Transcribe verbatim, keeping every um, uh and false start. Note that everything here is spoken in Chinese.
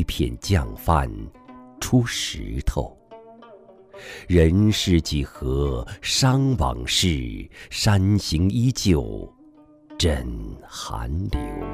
片酱饭出石头。人世几何伤往事，山形依旧枕寒流。